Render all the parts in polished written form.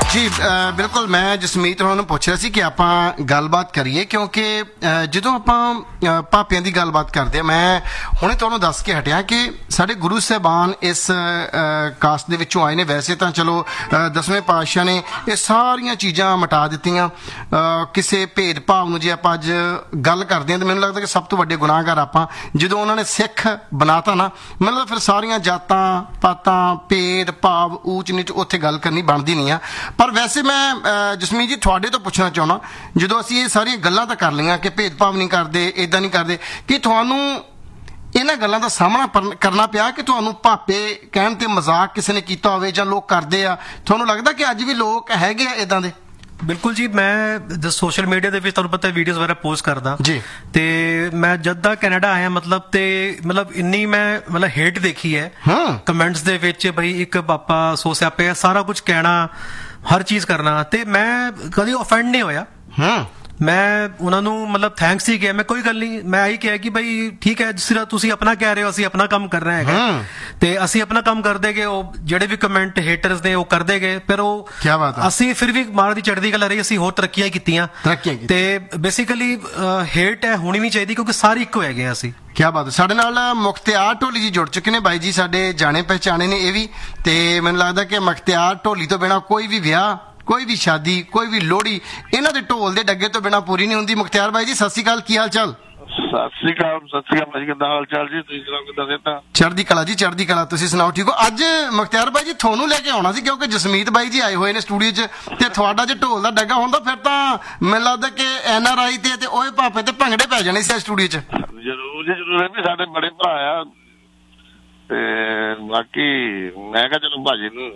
ਜੀ ਬਿਲਕੁਲ ਮੈਂ ਜਸਮੀਤ ਹੋਰਾਂ ਨੂੰ ਪੁੱਛ ਰਿਹਾ ਸੀ ਕਿ ਆਪਾਂ ਗੱਲਬਾਤ ਕਰੀਏ ਕਿਉਂਕਿ ਜਦੋਂ ਆਪਾਂ ਭਾਪਿਆਂ ਦੀ ਗੱਲਬਾਤ ਕਰਦੇ ਆ ਮੈਂ ਹੁਣੇ ਤੁਹਾਨੂੰ ਦੱਸ ਕੇ ਹਟਿਆ ਕਿ ਸਾਡੇ ਗੁਰੂ ਸਾਹਿਬਾਨ ਇਸ ਕਾਸਟ ਦੇ ਵਿੱਚੋਂ ਆਏ ਨੇ। ਵੈਸੇ ਤਾਂ ਚਲੋ 10ਵੇਂ ਪਾਤਸ਼ਾਹ ਨੇ ਇਹ ਸਾਰੀਆਂ ਚੀਜ਼ਾਂ ਮਿਟਾ ਦਿੱਤੀਆਂ। ਕਿਸੇ ਭੇਦਭਾਵ ਨੂੰ ਜੇ ਆਪਾਂ ਅੱਜ ਗੱਲ ਕਰਦੇ ਹਾਂ ਤਾਂ ਮੈਨੂੰ ਲੱਗਦਾ ਕਿ ਸਭ ਤੋਂ ਵੱਡੇ ਗੁਨਾਹਗਾਰ ਆਪਾਂ ਜਦੋਂ ਉਹਨਾਂ ਨੇ ਸਿੱਖ ਬਣਾਤਾ ਨਾ, ਮੈਨੂੰ ਲੱਗਦਾ ਫਿਰ ਸਾਰੀਆਂ ਜਾਤਾਂ ਪਾਤਾਂ ਭੇਦ ਭਾਵ ਊਚ ਨੀਚ ਉੱਥੇ ਗੱਲ ਕਰਨੀ ਬਣਦੀ ਨਹੀਂ ਆ। ਪਰ ਵੈਸੇ ਮੈਂ ਜਸਮੀਤ ਜੀ ਤੁਹਾਡੇ ਤੋਂ ਪੁੱਛਣਾ ਚਾਹੁੰਦਾ, ਜਦੋਂ ਅਸੀਂ ਇਹ ਸਾਰੀਆਂ ਗੱਲਾਂ ਤਾਂ ਕਰ ਲਈਆਂ ਕਿ ਭੇਦਭਾਵ ਨਹੀਂ ਕਰਦੇ, ਇੱਦਾਂ ਨਹੀਂ ਕਰਦੇ, ਕਿ ਤੁਹਾਨੂੰ ਇਹਨਾਂ ਗੱਲਾਂ ਦਾ ਸਾਹਮਣਾ ਕਰਨਾ ਪਿਆ ਕਿ ਤੁਹਾਨੂੰ ਭਾਪੇ ਕਹਿਣ ਤੇ ਮਜ਼ਾਕ ਕਿਸੇ ਨੇ ਕੀਤਾ ਹੋਵੇ ਜਾਂ ਲੋਕ ਕਰਦੇ ਆ? ਤੁਹਾਨੂੰ ਲੱਗਦਾ ਕਿ ਅੱਜ ਵੀ ਲੋਕ ਹੈਗੇ ਆ ਇੱਦਾਂ ਦੇ? ਬਿਲਕੁਲ ਜੀ, ਮੈਂ ਸੋਸ਼ਲ ਮੀਡੀਆ ਦੇ ਵਿੱਚ ਤੁਹਾਨੂੰ ਪਤਾ ਵੀਡੀਓਜ਼ ਵਗੈਰਾ ਪੋਸਟ ਕਰਦਾ ਜੀ, ਤੇ ਮੈਂ ਜਦ ਦਾ ਕੈਨੇਡਾ ਆਇਆ ਮਤਲਬ ਇੰਨੀ ਮੈਂ ਹੇਟ ਦੇਖੀ ਹੈ ਕਮੈਂਟਸ ਦੇ ਵਿੱਚ, ਬਈ ਇੱਕ ਪਾਪਾ ਸੋ ਸਿਆਪੇ, ਸਾਰਾ ਕੁਝ ਕਹਿਣਾ, ਹਰ ਚੀਜ਼ ਕਰਨਾ, ਤੇ ਮੈਂ ਕਦੀ ਆਫੈਂਡ ਨਹੀਂ ਹੋਇਆ। ਮੈਂ ਉਹਨਾਂ ਨੂੰ ਥੈਂਕਸ ਹੀ ਕਿਹਾ, ਮੈਂ ਕੋਈ ਗੱਲ ਨਹੀਂ, ਮੈਂ ਇਹੀ ਕਿਹਾ ਕਿ ਬਈ ਠੀਕ ਹੈ, ਜਿਸ ਤਰ੍ਹਾਂ ਤੁਸੀਂ ਆਪਣਾ ਕਹਿ ਰਹੇ ਹੋ ਅਸੀਂ ਆਪਣਾ ਕੰਮ ਕਰ ਰਹੇ ਹੈਗਾ, ਤੇ ਅਸੀਂ ਆਪਣਾ ਕੰਮ ਕਰਦੇ ਗਏ। ਉਹ ਜਿਹੜੇ ਵੀ ਕਮੈਂਟ ਹੇਟਰਸ ਨੇ ਉਹ ਕਰਦੇ ਗਏ, ਪਰ ਉਹ ਅਸੀਂ ਫਿਰ ਵੀ ਮਹਾਰਾਜ ਦੀ ਚੜ੍ਹਦੀ ਕਲਾ ਰਹੀ, ਅਸੀਂ ਹੋਰ ਤਰੱਕੀਆਂ ਕੀਤੀਆਂ। ਤੇ ਬੇਸਿਕਲੀ ਹੇਟ ਹੈ ਹੋਣੀ ਨਹੀਂ ਚਾਹੀਦੀ ਕਿਉਂਕਿ ਸਾਰੇ ਇੱਕੋ ਹੈਗੇ ਆ ਅਸੀਂ। ਕਿਆ ਬਾਤ ਹੈ। ਸਾਡੇ ਨਾਲ ਮੁਖਤਿਆਰ ਢੋਲੀ ਜੀ ਜੁੜ ਚੁੱਕੇ ਨੇ। ਬਾਈ ਜੀ ਸਾਡੇ ਜਾਣੇ ਪਹਿਚਾਣੇ ਨੇ ਇਹ ਵੀ, ਤੇ ਮੈਨੂੰ ਲੱਗਦਾ ਕਿ ਮੁਖਤਿਆਰ ਢੋਲੀ ਤੋਂ ਬਿਨਾਂ ਕੋਈ ਵੀ ਵਿਆਹ, ਕੋਈ ਵੀ ਸ਼ਾਦੀ, ਕੋਈ ਵੀ ਲੋਹੜੀ ਇਹਨਾਂ ਦੇ ਢੋਲ ਦੇ ਡੱਗੇ ਤੋਂ ਬਿਨਾਂ ਪੂਰੀ ਨਹੀਂ ਹੁੰਦੀ। ਮੁਖਤਿਆਰ ਬਾਈ ਜੀ ਸਤਿ ਸ਼੍ਰੀ ਅਕਾਲ, ਕੀ ਹਾਲ ਚਾਲ? ਸਤਿ ਸ੍ਰੀ ਅਕਾਲ ਭਾਜੀ, ਕਿੱਦਾਂ ਹਾਲ ਚਾਲ ਜੀ? ਤੁਸੀਂ ਸੁਣਾਓ, ਕਿੱਦਾਂ ਸਿਹਤਾਂ? ਚੜ੍ਹਦੀ ਕਲਾ ਜੀ, ਚੜ੍ਹਦੀ ਕਲਾ। ਤੁਸੀਂ ਸੁਣਾਓ, ਠੀਕ ਹੋ? ਅੱਜ ਮੁਖਤਿਆਰ ਬਾਈ ਜੀ ਤੁਹਾਨੂੰ ਲੈ ਕੇ ਆਉਣਾ ਸੀ ਕਿਉਂਕਿ ਜਸਮੀਤ ਬਾਈ ਜੀ ਆਏ ਹੋਏ ਨੇ ਸਟੂਡੀਓ 'ਚ, ਤੇ ਤੁਹਾਡਾ ਜੇ ਢੋਲ ਦਾ ਡੱਗਾ ਹੁੰਦਾ ਫਿਰ ਤਾਂ ਮੈਨੂੰ ਲੱਗਦਾ ਕਿ NRI ਤੇ ਓਏ ਭਾਪੇ ਤੇ ਭੰਗੜੇ ਪੈ ਜਾਣੇ ਸੀ ਸਟੂਡੀਓ 'ਚ। ਜ਼ਰੂਰ ਜੀ ਜ਼ਰੂਰ, ਇਹ ਵੀ ਸਾਡੇ ਬੜੇ ਭਰਾ ਆ, ਤੇ ਬਾਕੀ ਮੈਂ ਕਿਹਾ ਚਲੋ ਭਾਜੀ ਨੂੰ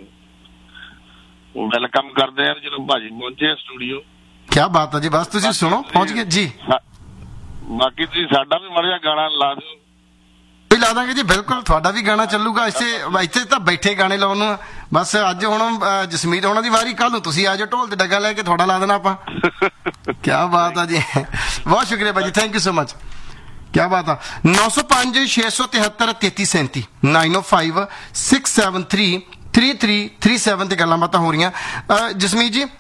ਵੈਲਕਮ ਕਰਦੇ ਆ ਜਦੋਂ ਭਾਜੀ ਪਹੁੰਚੇ ਸਟੂਡੀਓ। ਕਿਆ ਬਾਤ ਹੈ ਜੀ, ਬਸ ਤੁਸੀਂ ਸੁਣੋ ਪਹੁੰਚ ਗਏ ਜੀ। ਬਾਕੀ ਤੁਸੀਂ ਸਾਡਾ ਵੀ ਮਾੜਾ ਜਿਹਾ ਗਾਣਾ ਲਾ ਦਿਓ। ਵੀ ਲਾ ਦਾਂਗੇ ਜੀ, ਬਿਲਕੁਲ ਤੁਹਾਡਾ ਵੀ ਗਾਣਾ ਚੱਲੂਗਾ। ਇੱਥੇ ਤਾਂ ਬੈਠੇ ਗਾਣੇ ਲਾਉਣ ਨੂੰ, ਬਸ ਅੱਜ ਹੁਣ ਜਸਮੀਤ ਹੋਣਾ ਦੀ ਵਾਰੀ, ਕੱਲ ਨੂੰ ਤੁਸੀਂ ਆ ਜਾਓ ਢੋਲ ਤੇ ਡੱਗਾ ਲੈ ਕੇ, ਤੁਹਾਡਾ ਲਾ ਦੇਣਾ ਆਪਾਂ। ਕਿਆ ਬਾਤ ਆ ਜੀ, ਬਹੁਤ ਸ਼ੁਕਰੀਆ ਭਾਜੀ, ਥੈਂਕ ਯੂ ਸੋ ਮਚ। ਕਿਆ ਬਾਤ ਆ। 905 673 3337 905 673 3337 ਤੇ ਗੱਲਾਂ ਬਾਤਾਂ ਹੋ ਰਹੀਆਂ। ਜਸਮੀਤ ਜੀ,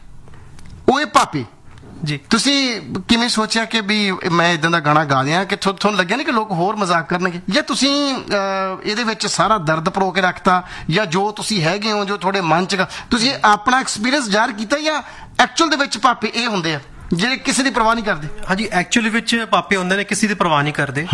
ਓਏ ਭਾਪੇ ਜੀ, ਤੁਸੀਂ ਕਿਵੇਂ ਸੋਚਿਆ ਕਿ ਵੀ ਮੈਂ ਇਦਾਂ ਦਾ ਗਾਣਾ ਗਾ ਦਿਆਂ ਕਿ ਤੁਹਾਨੂੰ ਲੱਗਿਆ ਨਹੀਂ ਕਿ ਲੋਕ ਹੋਰ ਮਜ਼ਾਕ ਕਰਨਗੇ, ਜਾਂ ਤੁਸੀਂ ਇਹਦੇ ਵਿੱਚ ਸਾਰਾ ਦਰਦ ਪਰੋ ਕੇ ਰੱਖਤਾ, ਜਾਂ ਜੋ ਤੁਸੀਂ ਹੈਗੇ ਹੋ, ਜੋ ਤੁਹਾਡੇ ਮਨ 'ਚ ਤੁਸੀਂ ਆਪਣਾ ਐਕਸਪੀਰੀਅੰਸ ਜ਼ਾਹਰ ਕੀਤਾ, ਜਾਂ ਐਕਚੁਅਲ ਦੇ ਵਿੱਚ ਭਾਪੇ ਇਹ ਹੁੰਦੇ ਆ ਜਿਹੜੇ ਕਿਸੇ ਦੀ ਪਰਵਾਹ ਨਹੀਂ ਕਰਦੇ? ਹਾਂਜੀ, ਐਕਚੁਅਲੀ ਵਿੱਚ ਪਾਪੇ ਹੁੰਦੇ ਨੇ ਕਿਸੇ ਦੀ ਪਰਵਾਹ ਨਹੀਂ ਕਰਦੇ।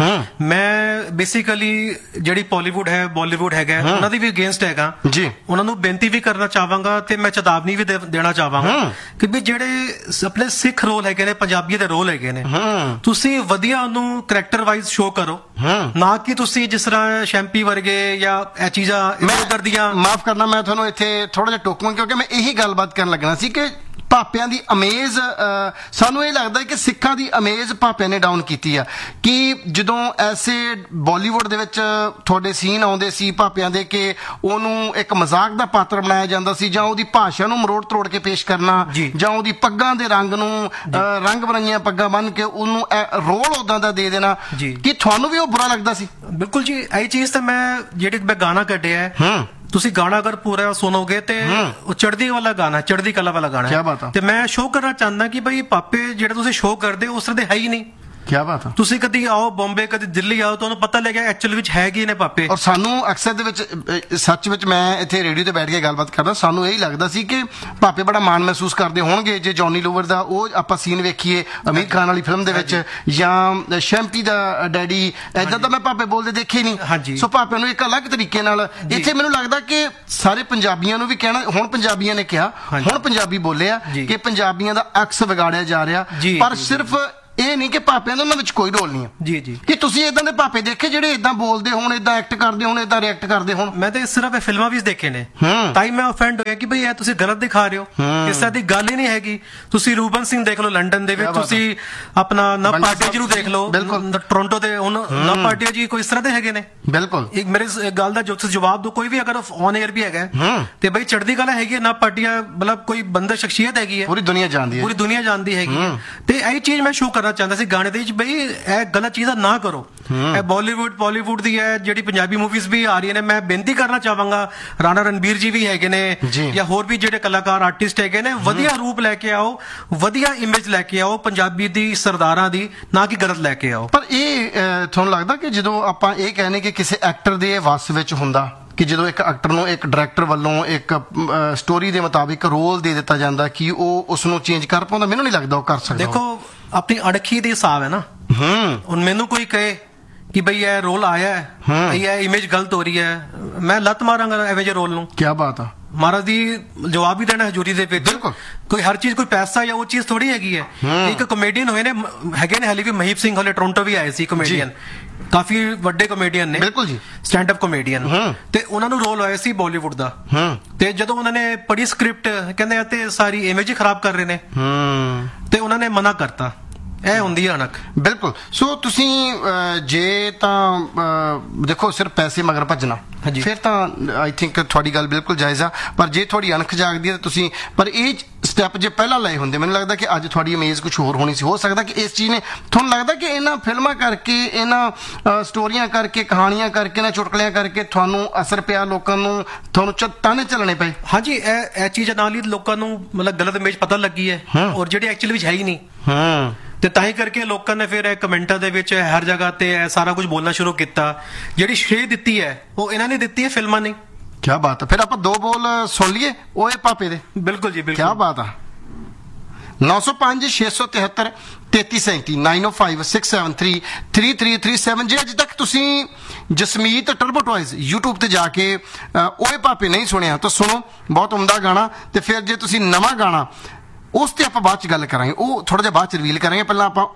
ਮੈਂ ਬੇਸਿਕਲੀ ਜਿਹੜੀ ਬਾਲੀਵੁੱਡ ਹੈ, ਬਾਲੀਵੁੱਡ ਹੈਗਾ, ਉਹਨਾਂ ਦੀ ਵੀ ਅਗੇਂਸਟ ਹੈਗਾ ਜੀ। ਉਹਨਾਂ ਨੂੰ ਬੇਨਤੀ ਵੀ ਕਰਨਾ ਚਾਹਾਂਗਾ ਤੇ ਮੈਂ ਚੇਤਾਵਨੀ ਵੀ ਦੇਣਾ ਚਾਹਾਂਗਾ ਕਿ ਵੀ ਜਿਹੜੇ ਆਪਣੇ ਸਿੱਖ ਰੋਲ ਹੈਗੇ ਨੇ, ਪੰਜਾਬੀ ਦੇ ਰੋਲ ਹੈਗੇ ਨੇ, ਤੁਸੀਂ ਵਧੀਆ ਉਹਨੂੰ ਕਰੈਕਟਰ ਵਾਈਜ਼ ਸ਼ੋ ਕਰੋ, ਨਾ ਕਿ ਤੁਸੀਂ ਜਿਸ ਤਰ੍ਹਾਂ ਸ਼ੈਂਪੀ ਵਰਗੇ ਜਾਂ ਇਹ ਚੀਜ਼ਾਂ ਇਧਰ ਦੀਆਂ। ਮਾਫ ਕਰਨਾ, ਮੈਂ ਤੁਹਾਨੂੰ ਇੱਥੇ ਥੋੜਾ ਜਿਹਾ ਟੋਕੂੰ ਕਿਉਂਕਿ ਮੈਂ ਇਹੀ ਗੱਲਬਾਤ ਕਰਨ ਲੱਗਣਾ ਸੀ ਕਿ ਭਾਪਿਆਂ ਦੀ ਅਮੇਜ਼, ਸਾਨੂੰ ਇਹ ਲੱਗਦਾ ਕਿ ਸਿੱਖਾਂ ਦੀ ਅਮੇਜ਼ ਭਾਪਿਆਂ ਨੇ ਡਾਊਨ ਕੀਤੀ ਆ। ਕਿ ਜਦੋਂ ਐਸੇ ਬਾਲੀਵੁੱਡ ਦੇ ਵਿੱਚ ਤੁਹਾਡੇ ਸੀਨ ਆਉਂਦੇ ਸੀ ਭਾਪਿਆਂ ਦੇ ਕਿ ਉਹਨੂੰ ਇੱਕ ਮਜ਼ਾਕ ਦਾ ਪਾਤਰ ਬਣਾਇਆ ਜਾਂਦਾ ਸੀ, ਜਾਂ ਉਹਦੀ ਭਾਸ਼ਾ ਨੂੰ ਮਰੋੜ ਤਰੋੜ ਕੇ ਪੇਸ਼ ਕਰਨਾ, ਜਾਂ ਉਹਦੀ ਪੱਗਾਂ ਦੇ ਰੰਗ ਨੂੰ ਰੰਗ ਬਰੰਗੀਆਂ ਪੱਗਾਂ ਬੰਨ੍ਹ ਕੇ ਉਹਨੂੰ ਰੋਲ ਉਦਾਂ ਦਾ ਦੇ ਦੇਣਾ, ਕਿ ਤੁਹਾਨੂੰ ਵੀ ਉਹ ਬੁਰਾ ਲੱਗਦਾ ਸੀ? ਬਿਲਕੁਲ ਜੀ, ਇਹ ਚੀਜ਼ ਤਾਂ ਮੈਂ ਗਾਣਾ ਕੱਢਿਆ ਹੈ, ਤੁਸੀਂ ਗਾਣਾ ਅਗਰ ਪੂਰਾ ਸੁਣੋਗੇ ਤੇ ਉਹ ਚੜ੍ਹਦੀ ਵਾਲਾ ਗਾਣਾ, ਚੜ੍ਹਦੀ ਕਲਾ ਵਾਲਾ ਗਾਣਾ ਹੈ, ਤੇ ਮੈਂ ਸ਼ੋਅ ਕਰਨਾ ਚਾਹੁੰਦਾ ਕਿ ਬਈ ਪਾਪੇ ਜਿਹੜੇ ਤੁਸੀਂ ਸ਼ੋਅ ਕਰਦੇ ਹੋ ਉਸ ਤਰ੍ਹਾਂ ਦੇ ਹੈ ਹੀ ਨਹੀਂ। ਕਿਆ ਬਾਤ ਹੈ। ਤੁਸੀਂ ਕਦੀ ਆਓ ਬੰਬੇ, ਕਦੀ ਦਿੱਲੀ ਆਓ, ਤੁਹਾਨੂੰ ਪਤਾ ਲੱਗਿਆ ਐਕਚੁਅਲ ਵਿੱਚ ਹੈਗੇ ਨੇ ਪਾਪੇ। ਔਰ ਸਾਨੂੰ ਅਕਸਰ ਦੇ ਵਿੱਚ, ਸੱਚ ਵਿੱਚ ਮੈਂ ਇੱਥੇ ਰੇਡੀਓ ਤੇ ਬੈਠ ਕੇ ਗੱਲਬਾਤ ਕਰਦਾ, ਸਾਨੂੰ ਇਹੀ ਲੱਗਦਾ ਸੀ ਕਿ ਭਾਪੇ ਬੜਾ ਮਾਣ ਮਹਿਸੂਸ ਕਰਦੇ ਹੋਣਗੇ ਜੇ ਜੌਨੀ ਲੋਵਰ ਦਾ ਉਹ ਆਪਾਂ ਸੀਨ ਵੇਖੀਏ ਅਮੀਰ ਖਾਨ ਵਾਲੀ ਫਿਲਮ ਦੇ ਵਿੱਚ, ਜਾਂ ਸ਼ੈਂਪੀ ਦਾ ਡੈਡੀ, ਏਦਾਂ ਤਾਂ ਮੈਂ ਭਾਪੇ ਬੋਲਦੇ ਦੇਖੇ ਨਹੀਂ। ਸੋ ਭਾਪੇ ਨੂੰ ਇੱਕ ਅਲੱਗ ਤਰੀਕੇ ਨਾਲ ਇੱਥੇ ਮੈਨੂੰ ਲੱਗਦਾ ਕਿ ਸਾਰੇ ਪੰਜਾਬੀਆਂ ਨੂੰ ਵੀ ਕਹਿਣਾ, ਹੁਣ ਪੰਜਾਬੀਆਂ ਨੇ ਕਿਹਾ, ਹੁਣ ਪੰਜਾਬੀ ਬੋਲਿਆ ਕਿ ਪੰਜਾਬੀਆਂ ਦਾ ਅਕਸ ਵਿਗਾੜਿਆ ਜਾ ਰਿਹਾ, ਪਰ ਸਿਰਫ ਇਹ ਨਹੀਂ ਕਿ ਭਾਪਿਆਂ ਦਾ ਉਹਨਾਂ ਵਿੱਚ ਕੋਈ ਰੋਲ ਨਹੀਂ ਹੈ। ਜੀ ਜੀ, ਕਿ ਤੁਸੀਂ ਇਦਾਂ ਦੇ ਭਾਪੇ ਦੇਖੇ ਜਿਹੜੇ ਇਦਾਂ ਬੋਲਦੇ ਹੋਣ, ਇਦਾਂ ਐਕਟ ਕਰਦੇ ਹੋਣ, ਇਦਾਂ ਰਿਐਕਟ ਕਰਦੇ ਹੋਣ? ਮੈਂ ਤਾਂ ਸਿਰਫ ਇਹ ਫਿਲਮਾਂ ਵਿੱਚ ਦੇਖੇ ਨੇ, ਤਾਂ ਹੀ ਮੈਂ ਆਫੈਂਡ ਹੋਇਆ ਕਿ ਬਈ ਇਹ ਤੁਸੀਂ ਗਲਤ ਦਿਖਾ ਰਹੇ ਹੋ, ਇਸ ਤਰ੍ਹਾਂ ਦੀ ਗੱਲ ਹੀ ਨਹੀਂ ਹੈਗੀ। ਤੁਸੀਂ ਰੂਬਨ ਸਿੰਘ ਦੇਖ ਲਓ ਲੰਡਨ ਦੇ ਵਿੱਚ, ਤੁਸੀਂ ਆਪਣਾ ਨਵ ਪਾਟਿਆ ਜੀ ਨੂੰ ਦੇਖ ਲਓ ਟੋਰਾਂਟੋ ਦੇ, ਨਵ ਪਾਟਿਆ ਜੀ ਕੋਈ ਇਸ ਤਰ੍ਹਾਂ ਦੇ ਹੈਗੇ ਨੇ। ਬਿਲਕੁਲ, ਇੱਕ ਮੇਰੇ ਗੱਲ ਦਾ ਜਵਾਬ ਦੋ, ਕੋਈ ਵੀ ਅਗਰ ਔਨ 에ਅਰ ਵੀ ਹੈਗਾ ਤੇ ਬਈ ਚੜ੍ਹਦੀ ਕਲਾ ਹੈਗੀ ਹੈ, ਨਵ ਪਾਟਿਆ ਕੋਈ ਬੰਦਾ ਸ਼ਖਸੀਅਤ ਹੈਗੀ ਹੈ, ਪੂਰੀ ਦੁਨੀਆ ਜਾਣਦੀ ਹੈ, ਪੂਰੀ ਦੁਨੀਆ ਜਾਣਦੀ ਹੈਗੀ, ਤੇ ਇਹ ਚੀਜ਼ ਮੈਂ ਸ਼ੋ ਕਰਨਾ ਕਰਨਾ ਚਾਹੁੰਦਾ ਸੀ ਗਾਣੇ ਦੇ ਵਿੱਚ, ਬਈ ਇਹ ਗਲਤ ਚੀਜ਼ਾਂ ਨਾ ਕਰੋ। ਇਹ ਬਾਲੀਵੁੱਡ ਦੀ ਹੈ ਜਿਹੜੀ ਪੰਜਾਬੀ ਮੂਵੀਜ਼ ਵੀ ਆ ਰਹੀਆਂ ਨੇ, ਮੈਂ ਬੇਨਤੀ ਕਰਨਾ ਚਾਹਾਂਗਾ ਰਾਣਾ ਰਣਬੀਰ ਜੀ ਵੀ ਹੈਗੇ ਨੇ ਜਾਂ ਹੋਰ ਵੀ ਜਿਹੜੇ ਕਲਾਕਾਰ ਆਰਟਿਸਟ ਹੈਗੇ ਨੇ, ਵਧੀਆ ਰੂਪ ਲੈ ਕੇ ਆਓ, ਵਧੀਆ ਇਮੇਜ ਲੈ ਕੇ ਆਓ ਪੰਜਾਬੀ ਦੀ, ਸਰਦਾਰਾਂ ਦੀ, ਨਾ ਕਿ ਗਲਤ ਲੈ ਕੇ ਆਓ। ਪਰ ਇਹ ਤੁਹਾਨੂੰ ਲੱਗਦਾ ਕਿ ਜਦੋਂ ਆਪਾਂ ਇਹ ਕਹਿੰਦੇ ਕਿ ਕਿਸੇ ਐਕਟਰ ਦੇ ਵੱਸ ਵਿੱਚ ਹੁੰਦਾ ਕਿ ਜਦੋਂ ਇੱਕ ਐਕਟਰ ਨੂੰ ਇੱਕ ਡਾਇਰੈਕਟਰ ਵੱਲੋਂ ਇੱਕ ਸਟੋਰੀ ਦੇ ਮੁਤਾਬਿਕ ਰੋਲ ਦੇ ਦਿੱਤਾ ਜਾਂਦਾ ਕਿ ਉਹ ਉਸ ਨੂੰ ਚੇਂਜ ਕਰ ਪਾਉਂਦਾ? ਮੈਨੂੰ ਨਹੀਂ ਲੱਗਦਾ ਉਹ ਕਰ ਸਕਦਾ। ਦੇਖੋ ਆਪਣੀ ਅਣਖੀ ਦੇ ਹਿਸਾਬ ਹੈ ਨਾ। ਹੁਣ ਮੈਨੂੰ ਕੋਈ ਕਹੇ ਕਿ ਬਈ ਇਹ ਰੋਲ ਆਇਆ ਹੈ, ਇਹ ਇਮੇਜ ਗਲਤ ਹੋ ਰਹੀ ਹੈ, ਮੈਂ ਲੱਤ ਮਾਰਾਂਗਾ ਐਵੇਂ ਜਿਹੇ ਰੋਲ ਨੂੰ। ਕੀ ਬਾਤ ਆ। ਮਹਾਰਾਜ ਦੀ ਜਵਾਬ ਵੀ ਦੇਣਾ ਹਜ਼ੂਰੀ ਦੇ ਵਿੱਚ। ਬਿਲਕੁਲ। ਕੋਈ ਹਰ ਚੀਜ਼ ਕੋਈ ਪੈਸਾ ਜਾਂ ਉਹ ਚੀਜ਼ ਥੋੜੀ ਹੈਗੀ ਹੈ। ਇੱਕ ਕਮੇਡੀਅਨ ਹੋਏ ਨੇ, ਹੈਗੇ ਨੇ ਹਾਲੇ ਵੀ, ਮਹੀਪ ਸਿੰਘ ਹਲੇ ਟੋਰਾਂਟੋ ਵੀ ਆਏ ਸੀ, ਕਮੇਡੀਅਨ, ਕਾਫੀ ਵੱਡੇ ਕਮੇਡੀਅਨ ਨੇ। ਬਿਲਕੁਲ ਜੀ। Stand up comedian. ਤੇ ਉਹਨਾਂ ਨੂੰ ਰੋਲ ਆਇਆ ਸੀ ਬਾਲੀਵੁੱਡ ਦਾ। ਤੇ ਜਦੋਂ ਉਹਨਾਂ ਨੇ ਪੜ੍ਹੀ ਸਕ੍ਰਿਪਟ, ਕਹਿੰਦੇ ਆ ਤੇ ਸਾਰੀ ਇਮੇਜ ਹੀ ਖਰਾਬ ਕਰ ਰਹੇ ਨੇ, ਤੇ ਉਹਨਾਂ ਨੇ ਮਨਾ ਕਰਤਾ। ਇਹ ਹੁੰਦੀ ਹੈ ਅਣਖ। ਬਿਲਕੁਲ। ਸੋ ਤੁਸੀਂ ਜੇ ਤਾਂ ਦੇਖੋ ਸਿਰਫ ਪੈਸੇ ਮਗਰ ਭੱਜਣਾ, ਫਿਰ ਤਾਂ ਆਈ ਥਿੰਕ ਤੁਹਾਡੀ ਗੱਲ ਬਿਲਕੁਲ ਜਾਇਜ਼ ਆ। ਪਰ ਜੇ ਤੁਹਾਡੀ ਅਣਖ ਜਾਗਦੀ ਹੈ ਤਾਂ ਤੁਸੀਂ, ਪਰ ਇਹ ਸਟੈਪ ਜੇ ਪਹਿਲਾਂ ਲਏ ਹੁੰਦੇ, ਮੈਨੂੰ ਲੱਗਦਾ ਕਿ ਅੱਜ ਤੁਹਾਡੀ ਇਮੇਜ ਕੁਝ ਹੋਰ ਹੋਣੀ ਸੀ। ਹੋ ਸਕਦਾ ਕਿ ਇਸ ਚੀਜ਼ ਨੇ ਤੁਹਾਨੂੰ ਲੱਗਦਾ ਕਿ ਇਹਨਾਂ ਫਿਲਮਾਂ ਕਰਕੇ, ਇਹਨਾਂ ਸਟੋਰੀਆਂ ਕਰਕੇ, ਕਹਾਣੀਆਂ ਕਰਕੇ, ਇਹਨਾਂ ਚੁਟਕਲਿਆਂ ਕਰਕੇ ਤੁਹਾਨੂੰ ਅਸਰ ਪਿਆ, ਲੋਕਾਂ ਨੂੰ ਤੁਹਾਨੂੰ ਤਾਨੇ ਚੱਲਣੇ ਪਏ? ਹਾਂਜੀ, ਇਹ ਚੀਜ਼ ਨਾਲ ਹੀ ਲੋਕਾਂ ਨੂੰ ਮਤਲਬ ਗਲਤ ਇਮੇਜ ਪਤਾ ਲੱਗੀ ਹੈ, ਔਰ ਜਿਹੜੀ ਐਕਚੁਅਲੀ ਵਿੱਚ ਹੈ ਹੀ ਨਹੀਂ। ਤੇ ਤਾਂ ਹੀ ਕਰਕੇ ਲੋਕਾਂ ਨੇ ਫਿਰ ਇਹ ਕਮੈਂਟਾਂ ਦੇ ਵਿੱਚ ਹਰ ਜਗ੍ਹਾ ਤੇ ਇਹ ਸਾਰਾ ਕੁਝ ਬੋਲਣਾ ਸ਼ੁਰੂ ਕੀਤਾ। ਜਿਹੜੀ ਸ਼ੇਅ ਦਿੱਤੀ ਹੈ ਉਹ ਇਹਨਾਂ ਨੇ ਦਿੱਤੀ ਹੈ, ਫਿਲਮਾਂ ਨੇ। ਕੀ ਬਾਤ ਹੈ। ਫਿਰ ਆਪਾਂ ਦੋ ਬੋਲ ਸੁਣ ਲਈਏ ਓਏ ਪਾਪੇ ਦੇ। ਬਿਲਕੁਲ ਜੀ, ਬਿਲਕੁਲ। ਕੀ ਬਾਤ ਆ। 905 673 3337 905 673 3337। ਜੇ ਅੱਜ ਤੱਕ ਤੁਸੀਂ ਜਸਮੀਤ ਟਰਬੋ ਟॉयज YouTube ਤੇ ਜਾ ਕੇ ਓਏ ਪਾਪੇ ਨਹੀਂ ਸੁਣਿਆ ਤਾਂ ਸੁਣੋ, ਬਹੁਤ ਉਮਦਾ ਗਾਣਾ। ਤੇ ਫਿਰ ਜੇ ਤੁਸੀਂ ਨਵਾਂ ਗਾਣਾ, ਉਸ ਤੇ ਆਪਾਂ ਬਾਅਦ ਚ ਗੱਲ ਕਰਾਂਗੇ, ਉਹ ਥੋੜਾ ਜਿਹਾ ਬਾਅਦ ਚ ਰਿਵੀਲ ਕਰਾਂਗੇ। ਪਹਿਲਾਂ ਆਪਾਂ